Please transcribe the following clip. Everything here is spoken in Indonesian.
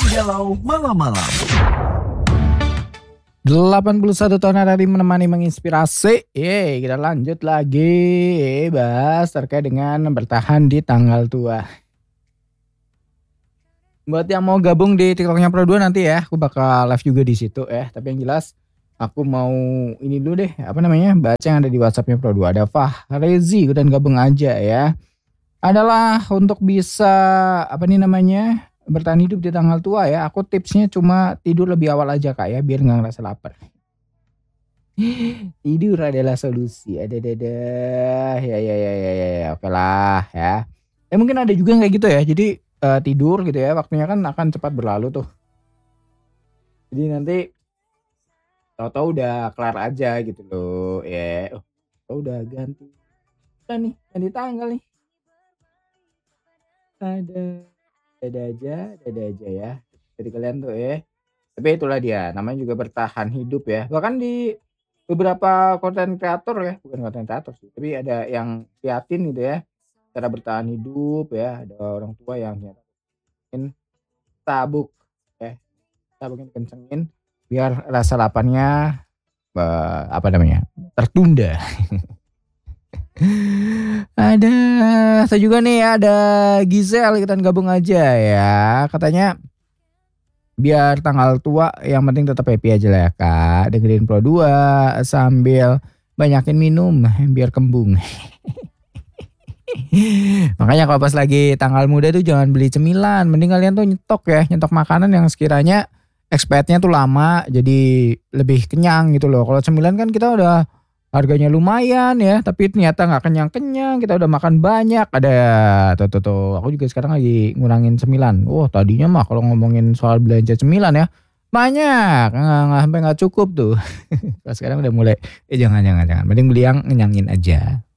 Galau Malam-Malam. 81 tahun hari menemani menginspirasi. Kita lanjut lagi bahas terkait dengan bertahan di tanggal tua. Buat yang mau gabung di TikToknya Pro 2 nanti ya, aku bakal live juga di situ ya. Tapi yang jelas aku mau ini dulu deh, baca yang ada di WhatsAppnya Pro 2. Ada Fahrezi dan gabung aja ya. Adalah untuk bisa bertahan hidup di tanggal tua ya. Aku tipsnya cuma tidur lebih awal aja Kak ya, biar nggak ngerasa lapar. Tidur adalah solusi. Ya. Oke lah ya. Mungkin ada juga yang kayak gitu ya. Jadi tidur gitu ya, waktunya kan akan cepat berlalu tuh. Jadi nanti tahu-tahu udah kelar aja gitu loh ya. Udah ganti tanggal nih. Ada aja ya dari kalian tuh ya. Tapi itulah dia, namanya juga bertahan hidup ya. Bahkan di beberapa konten kreator ya, bukan konten kreator sih, tapi ada yang liatin gitu ya, cara bertahan hidup ya. Ada orang tua yang nyatain tabuk ya, tabuknya dikencengin biar rasa laparnya tertunda. Saya juga nih ada Giselle ikutan gabung aja ya. Katanya biar tanggal tua yang penting tetap happy aja lah ya Kak. Dengerin Pro 2 sambil banyakin minum biar kembung. Makanya kalau pas lagi tanggal muda tuh jangan beli cemilan. Mending kalian tuh nyetok makanan yang sekiranya expirednya tuh lama jadi lebih kenyang gitu loh. Kalau cemilan kan kita udah harganya lumayan ya, tapi ternyata gak kenyang-kenyang, kita udah makan banyak. Ada tuh, aku juga sekarang lagi ngurangin cemilan. Tadinya mah kalau ngomongin soal belanja cemilan ya, banyak, sampai gak cukup tuh. Sekarang udah mulai, jangan, mending beli yang ngenyangin aja.